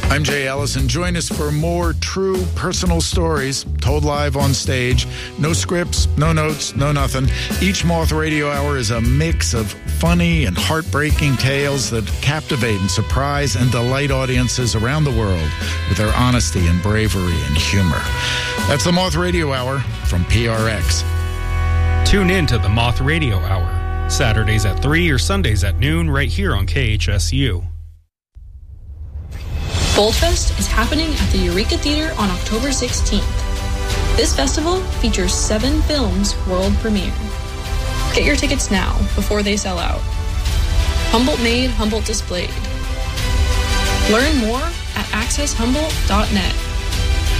I'm Jay Ellison. Join us for more true personal stories told live on stage. No scripts, no notes, no nothing. Each Moth Radio Hour is a mix of funny and heartbreaking tales that captivate and surprise and delight audiences around the world with their honesty and bravery and humor. That's the Moth Radio Hour from PRX. Tune in to the Moth Radio Hour, Saturdays at 3 or Sundays at noon right here on KHSU. Boldfest is happening at the Eureka Theater on October 16th. This festival features 7 films world premiere. Get your tickets now before they sell out. Humboldt made, Humboldt displayed. Learn more at accesshumboldt.net.